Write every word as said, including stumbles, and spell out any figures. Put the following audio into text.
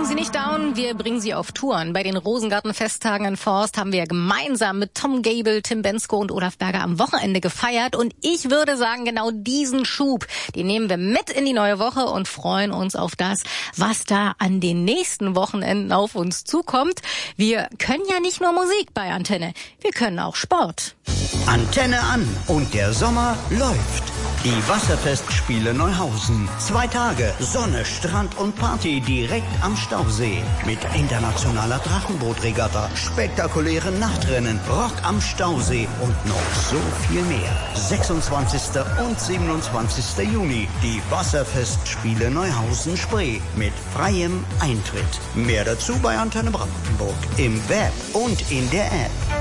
legen Sie nicht down, wir bringen Sie auf Touren. Bei den Rosengarten-Festtagen in Forst haben wir ja gemeinsam mit Tom Gable, Tim Bendzko und Olaf Berger am Wochenende gefeiert. Und ich würde sagen, genau diesen Schub, den nehmen wir mit in die neue Woche und freuen uns auf das, was da an den nächsten Wochenenden auf uns zukommt. Wir können ja nicht nur Musik bei Antenne, wir können auch Sport. Antenne an und der Sommer läuft. Die Wasserfestspiele Neuhausen. Zwei Tage Sonne, Strand und Party direkt am Stausee. Mit internationaler Drachenbootregatta, spektakulären Nachtrennen, Rock am Stausee und noch so viel mehr. sechsundzwanzigsten und siebenundzwanzigsten Juni. Die Wasserfestspiele Neuhausen-Spree mit freiem Eintritt. Mehr dazu bei Antenne Brandenburg. Im Web und in der App.